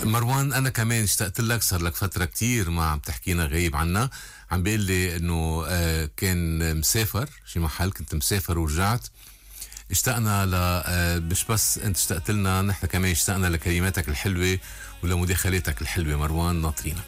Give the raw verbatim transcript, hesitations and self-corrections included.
مروان أنا كمان اشتقت لك، صار لك فترة كتير ما عم تحكينا، غايب عنا. عم بيقول لي إنه آه كان مسافر شي محل، كنت مسافر ورجعت. اشتقنا ل آه مش بس أنت اشتقت لنا، نحن كمان اشتقنا لكلماتك الحلوة ولمداخلاتك الحلوة. مروان ناطرينك.